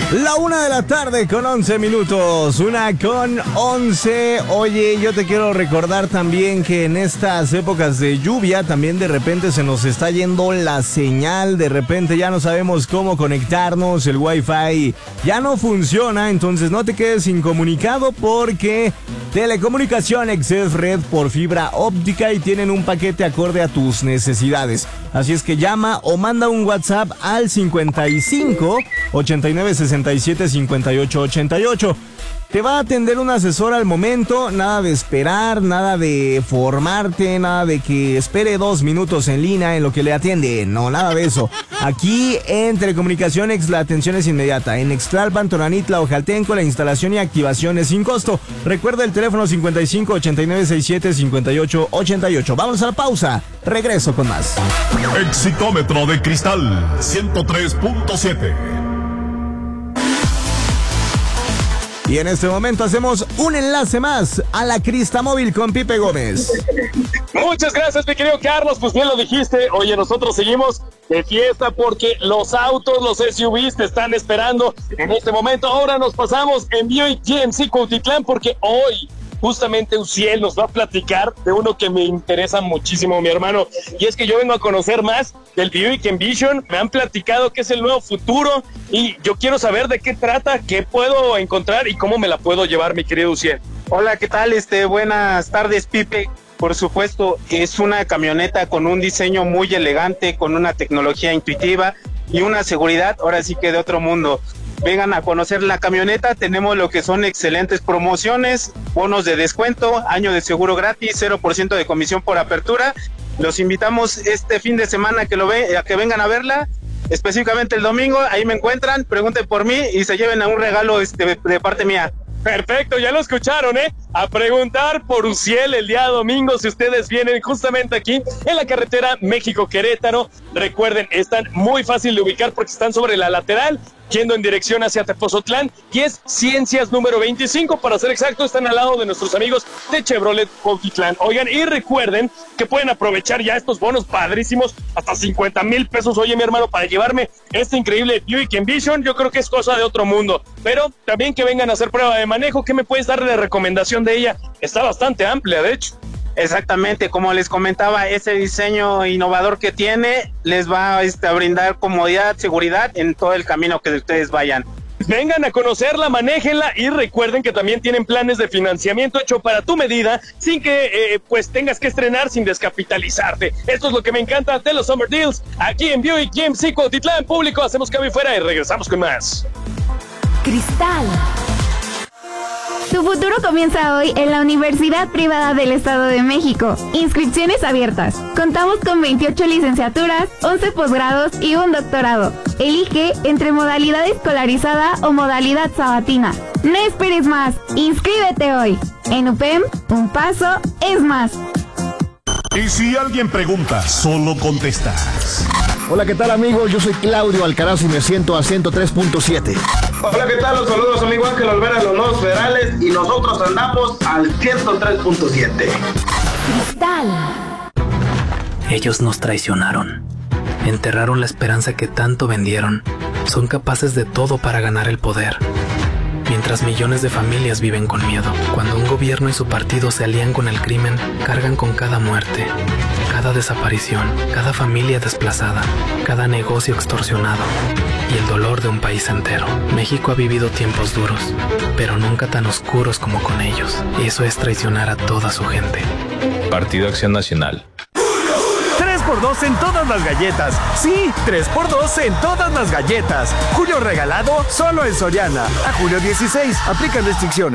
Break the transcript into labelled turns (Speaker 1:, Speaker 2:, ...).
Speaker 1: La 1:11 con 11 minutos, 1:11. Oye, yo te quiero recordar también que en estas épocas de lluvia también de repente se nos está yendo la señal, de repente ya no sabemos cómo conectarnos, el Wi-Fi ya no funciona, entonces no te quedes incomunicado porque Telecomunicaciones es red por fibra óptica y tienen un paquete acorde a tus necesidades. Así es que llama o manda un WhatsApp al 55 89 67 58 88. Te va a atender un asesor al momento, nada de esperar, nada de formarte, nada de que espere 2 minutos en línea en lo que le atiende, no, nada de eso. Aquí en Telecomunicaciones la atención es inmediata. En Ixtlalpan, Tonanitla o Jaltenco la instalación y activación es sin costo. Recuerda el teléfono 55 89 67 58 88. Vamos a la pausa, regreso con más.
Speaker 2: Exitómetro de cristal 103.7.
Speaker 1: Y en este momento hacemos un enlace más a la Cristamóvil con Pipe Gómez.
Speaker 3: Muchas gracias, mi querido Carlos. Pues bien lo dijiste. Oye, nosotros seguimos de fiesta porque los autos, los SUVs te están esperando en este momento. Ahora nos pasamos en Buick GMC Cuautitlán porque hoy justamente Uciel nos va a platicar de uno que me interesa muchísimo, mi hermano. Y es que yo vengo a conocer más del Buick Envision. Me han platicado que es el nuevo futuro y yo quiero saber de qué trata, qué puedo encontrar y cómo me la puedo llevar, mi querido Uciel.
Speaker 4: Hola, ¿qué tal? Buenas tardes, Pipe. Por supuesto, es una camioneta con un diseño muy elegante, con una tecnología intuitiva y una seguridad, ahora sí que de otro mundo. Vengan a conocer la camioneta, tenemos lo que son excelentes promociones, bonos de descuento, año de seguro gratis, 0% de comisión por apertura. Los invitamos este fin de semana a que vengan a verla, específicamente el domingo, ahí me encuentran, pregunten por mí y se lleven a un regalo de parte mía.
Speaker 3: Perfecto, ya lo escucharon, a preguntar por Uciel el día domingo si ustedes vienen justamente aquí en la carretera México-Querétaro. Recuerden, están muy fácil de ubicar porque están sobre la lateral, yendo en dirección hacia Tepozotlán, y es Ciencias número 25, para ser exacto, están al lado de nuestros amigos de Chevrolet Cuautitlán. Oigan, y recuerden que pueden aprovechar ya estos bonos padrísimos, hasta 50,000 pesos, oye mi hermano, para llevarme este increíble Buick Envision. Yo creo que es cosa de otro mundo, pero también que vengan a hacer prueba de manejo. ¿Qué me puedes dar de recomendación de ella? Está bastante amplia, de hecho.
Speaker 4: Exactamente, como les comentaba, ese diseño innovador que tiene les va a brindar comodidad, seguridad en todo el camino que ustedes vayan.
Speaker 3: Vengan a conocerla, manéjenla y recuerden que también tienen planes de financiamiento hecho para tu medida sin que pues tengas que estrenar, sin descapitalizarte. Esto es lo que me encanta de los Summer Deals aquí en Buick GMC Cuautitlán. Público, hacemos cambio y fuera y regresamos con más.
Speaker 5: Cristal. Tu futuro comienza hoy en la Universidad Privada del Estado de México. Inscripciones abiertas. Contamos con 28 licenciaturas, 11 posgrados y un doctorado. Elige entre modalidad escolarizada o modalidad sabatina. No esperes más. Inscríbete hoy. En UPEM, un paso es más.
Speaker 2: Y si alguien pregunta, solo contestas.
Speaker 6: Hola, ¿qué tal, amigos? Yo soy Claudio Alcaraz y me siento a 103.7.
Speaker 7: Hola, ¿qué tal? Los saludos, amigo Ángel Olvera, los nuevos federales, y nosotros andamos al 103.7.
Speaker 5: Cristal.
Speaker 8: Ellos nos traicionaron. Enterraron la esperanza que tanto vendieron. Son capaces de todo para ganar el poder. Mientras millones de familias viven con miedo. Cuando un gobierno y su partido se alían con el crimen, cargan con cada muerte, cada desaparición, cada familia desplazada, cada negocio extorsionado y el dolor de un país entero. México ha vivido tiempos duros, pero nunca tan oscuros como con ellos. Y eso es traicionar a toda su gente.
Speaker 9: Partido Acción Nacional.
Speaker 10: 3x2 en todas las galletas. Sí, 3x2 en todas las galletas. Julio regalado solo en Soriana. A julio 16. Aplican restricciones.